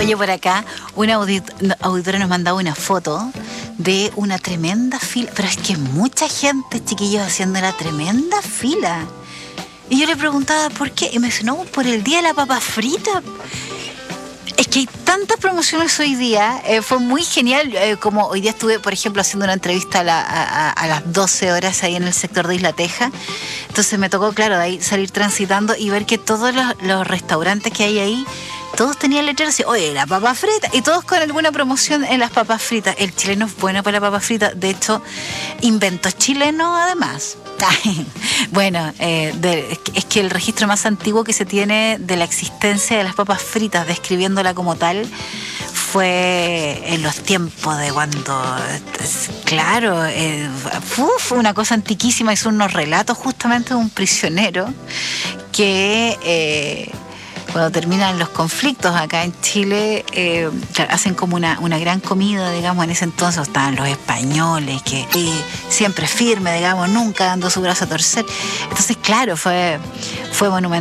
Oye, por acá, una auditora nos mandaba una foto de una tremenda fila. Pero es que mucha gente, chiquillos, haciendo la tremenda fila. Y yo le preguntaba por qué. Y me dice, no, por el día de la papa frita. Es que hay tantas promociones hoy día. Fue muy genial. Como hoy día estuve, por ejemplo, haciendo una entrevista a las 12 horas ahí en el sector de Isla Teja. Entonces me tocó, claro, de ahí salir transitando y ver que todos los restaurantes que hay ahí, todos tenían letreros así, oye, la papa frita, y todos con alguna promoción en las papas fritas. El chileno es bueno para la papa frita, de hecho, inventos chilenos además. Bueno, es que el registro más antiguo que se tiene de la existencia de las papas fritas, describiéndola como tal, fue en los tiempos de cuando, claro, fue una cosa antiquísima. Hizo unos relatos justamente de un prisionero que... cuando terminan los conflictos acá en Chile, hacen como una gran comida, digamos. En ese entonces estaban los españoles, que siempre firme, digamos, nunca dando su brazo a torcer. Entonces, claro, fue monumental.